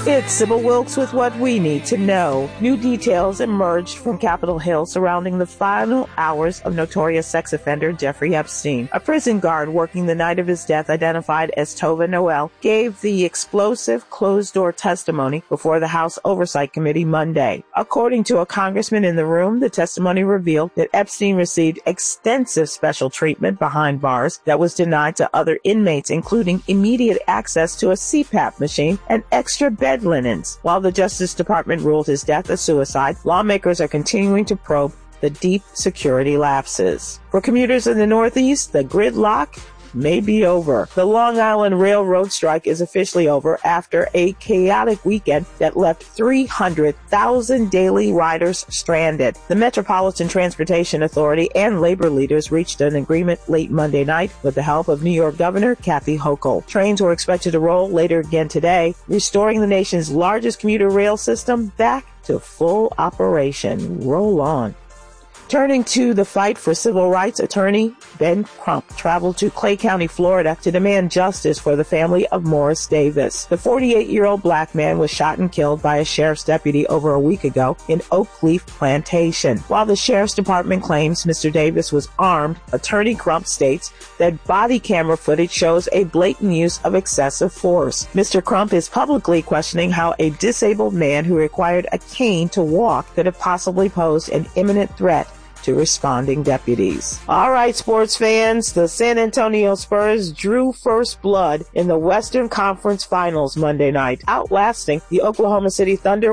It's Sybil Wilkes with what we need to know. New details emerged from Capitol Hill surrounding the final hours of notorious sex offender Jeffrey Epstein. A prison guard working the night of his death, identified as Tova Noel, gave the explosive closed-door testimony before the House Oversight Committee Monday. According to a congressman in the room, the testimony revealed that Epstein received extensive special treatment behind bars that was denied to other inmates, including immediate access to a CPAP machine and extra bed linens. While the Justice Department ruled his death a suicide, lawmakers are continuing to probe the deep security lapses. For commuters in the Northeast, the gridlock may be over. The Long Island Railroad strike is officially over after a chaotic weekend that left 300,000 daily riders stranded. The Metropolitan Transportation Authority and labor leaders reached an agreement late Monday night with the help of New York Governor Kathy Hochul. Trains were expected to roll later again today, restoring the nation's largest commuter rail system back to full operation. Roll on. Turning to the fight for civil rights, attorney Ben Crump traveled to Clay County, Florida to demand justice for the family of Morris Davis. The 48-year-old black man was shot and killed by a sheriff's deputy over a week ago in Oak Leaf Plantation. While the sheriff's department claims Mr. Davis was armed, attorney Crump states that body camera footage shows a blatant use of excessive force. Mr. Crump is publicly questioning how a disabled man who required a cane to walk could have possibly posed an imminent threat to responding deputies. All right, sports fans, the San Antonio Spurs drew first blood in the Western Conference Finals Monday night, outlasting the Oklahoma City Thunder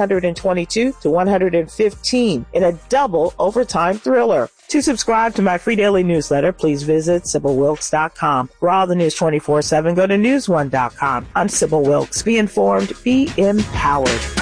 122-115 in a double overtime thriller. To subscribe to my free daily newsletter, please visit SybilWilkes.com. For all the news 24/7, go to newsone.com. I'm Sybil Wilkes. Be informed, be empowered.